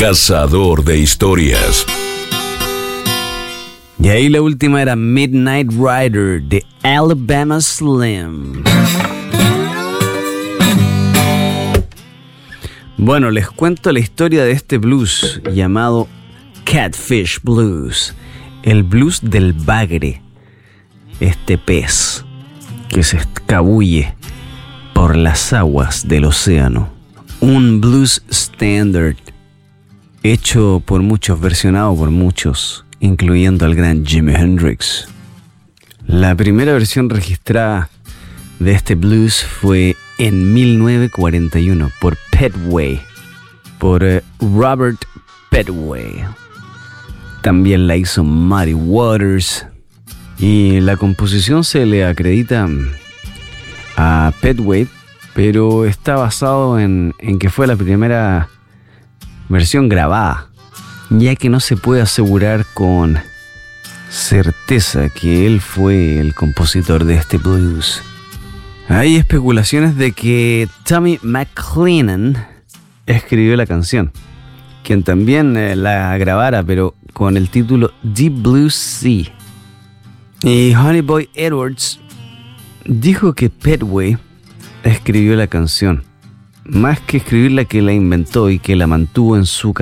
Cazador de historias. Y ahí la última era Midnight Rider de Alabama Slim. Bueno, les cuento la historia de este blues llamado Catfish Blues. El blues del bagre. Este pez que se escabulle por las aguas del océano. Un blues standard hecho por muchos, versionado por muchos, incluyendo al gran Jimi Hendrix. La primera versión registrada de este blues fue en 1941 por Petway, por Robert Petway. También la hizo Muddy Waters y la composición se le acredita a Petway, pero está basado en que fue la primera versión grabada, ya que no se puede asegurar con certeza que él fue el compositor de este blues. Hay especulaciones de que Tommy McLennan escribió la canción, quien también la grabara, pero con el título Deep Blue Sea. Y Honey Boy Edwards dijo que Petway escribió la canción, más que escribirla, que la inventó y que la mantuvo en su